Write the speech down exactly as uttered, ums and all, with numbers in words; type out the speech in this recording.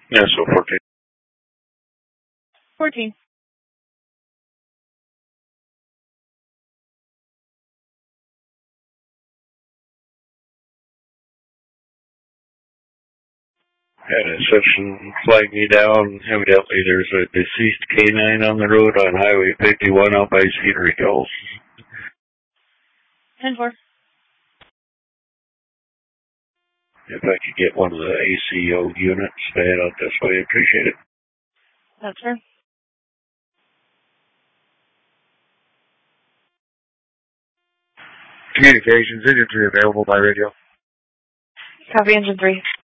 Yeah, so fourteen. fourteen. Had a citizen flag me down. Evidently, there's a deceased canine on the road on Highway fifty-one out by Cedar Hills. ten four. If I could get one of the A C O units to head out this way, appreciate it. That's fair. Communications, engine three available by radio. Copy, engine three.